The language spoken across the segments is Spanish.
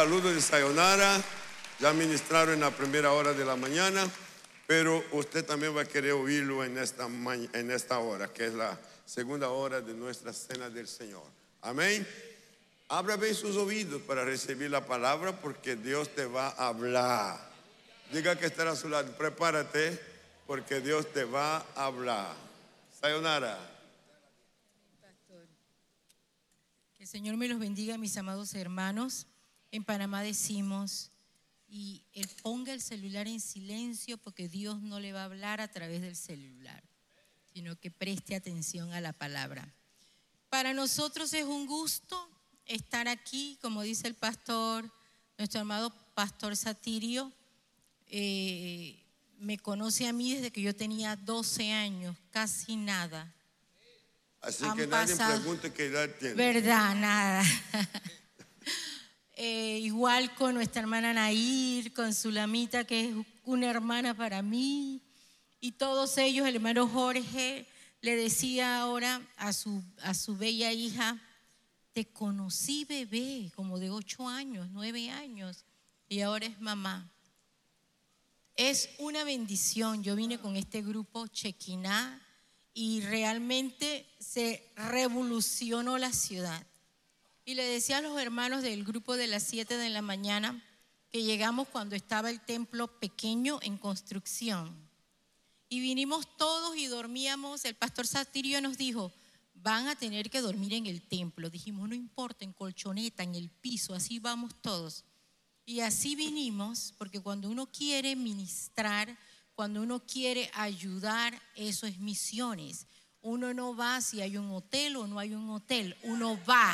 saludo de sayonara. Ya ministraron en la primera hora de la mañana, pero usted también va a querer oírlo en esta hora, que es la segunda hora de nuestra cena del Señor. Amén. Abra bien sus oídos para recibir la palabra, porque Dios te va a hablar. Diga que está a su lado, prepárate, porque Dios te va a hablar. Sayonara. Pastor, que el Señor me los bendiga, mis amados hermanos. En Panamá decimos, y él ponga el celular en silencio, porque Dios no le va a hablar a través del celular, sino que preste atención a la palabra. Para nosotros es un gusto estar aquí, como dice el pastor, nuestro amado pastor Satirio. Me conoce a mí desde que yo tenía 12 años, casi nada. Así que nadie pregunte qué edad tiene. ¿Verdad? Nada. Igual con nuestra hermana Nair, con Sulamita, que es una hermana para mí, y todos ellos. El hermano Jorge le decía ahora a su bella hija: te conocí bebé, como de 8 años, 9 años, y ahora es mamá. Es una bendición. Yo vine con este grupo Chequiná y realmente se revolucionó la ciudad. Y le decía a los hermanos del grupo de las 7 de la mañana que llegamos cuando estaba el templo pequeño en construcción. Y vinimos todos y dormíamos. El pastor Satirio nos dijo: van a tener que dormir en el templo. Dijimos: no importa, en colchoneta, en el piso, así vamos todos. Y así vinimos, porque cuando uno quiere ministrar, cuando uno quiere ayudar, eso es misiones. Uno no va si hay un hotel o no hay un hotel, uno va.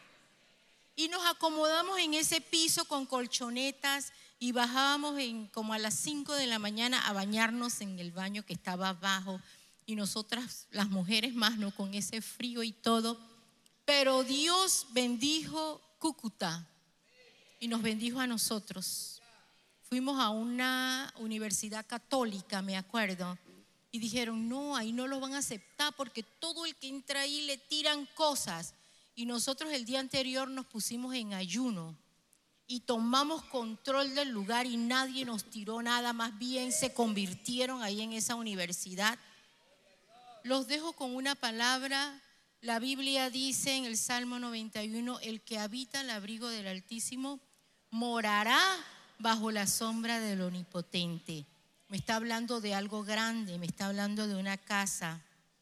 Y nos acomodamos en ese piso con colchonetas y bajábamos como a las 5 de la mañana a bañarnos en el baño que estaba abajo. Y nosotras, las mujeres más, ¿no?, con ese frío y todo. Pero Dios bendijo Cúcuta y nos bendijo a nosotros. Fuimos a una universidad católica, me acuerdo, y dijeron: no, ahí no lo van a aceptar porque todo el que entra ahí le tiran cosas. Y nosotros el día anterior nos pusimos en ayuno y tomamos control del lugar y nadie nos tiró nada, más bien se convirtieron ahí en esa universidad. Los dejo con una palabra. La Biblia dice en el Salmo 91: el que habita al abrigo del Altísimo morará bajo la sombra del Omnipotente. Me está hablando de algo grande, me está hablando de una casa.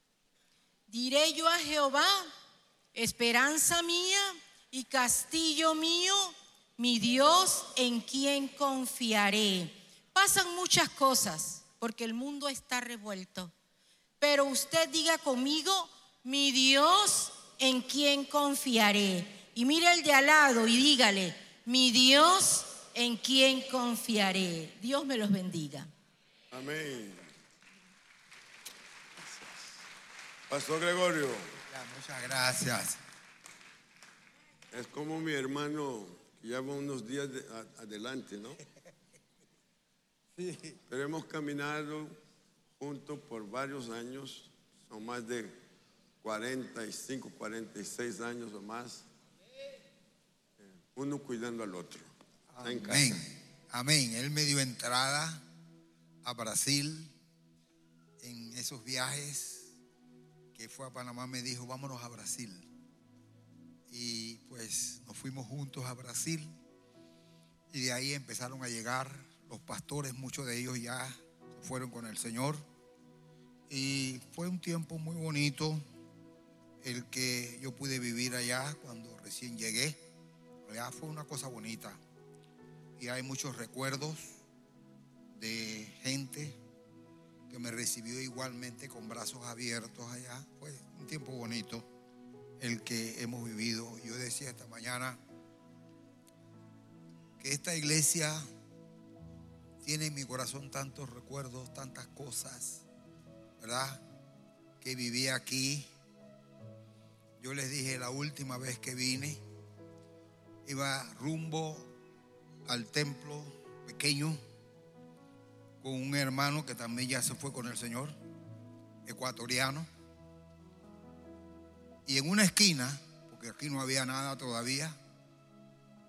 Diré yo a Jehová: esperanza mía y castillo mío, mi Dios en quien confiaré. Pasan muchas cosas porque el mundo está revuelto, pero usted diga conmigo: mi Dios en quien confiaré. Y mire el de al lado y dígale: mi Dios en quien confiaré. Dios me los bendiga. Amén. Pastor Gregorio. Muchas gracias. Es como mi hermano que lleva unos días adelante, ¿no? Sí. Pero hemos caminado juntos por varios años, son más de 45, 46 años o más, uno cuidando al otro. Está en casa. Amén. Amén. Él me dio entrada a Brasil en esos viajes que fue a Panamá. Me dijo: vámonos a Brasil. Y pues nos fuimos juntos a Brasil y de ahí empezaron a llegar los pastores. Muchos de ellos ya se fueron con el Señor y fue un tiempo muy bonito el que yo pude vivir allá cuando recién llegué. Allá fue una cosa bonita y hay muchos recuerdos de gente que me recibió igualmente con brazos abiertos allá. Fue un tiempo bonito el que hemos vivido. Yo decía esta mañana que esta iglesia tiene en mi corazón tantos recuerdos, tantas cosas, ¿verdad?, que viví aquí. Yo les dije la última vez que vine, iba rumbo al templo pequeño con un hermano que también ya se fue con el Señor, ecuatoriano. Y en una esquina, porque aquí no había nada todavía,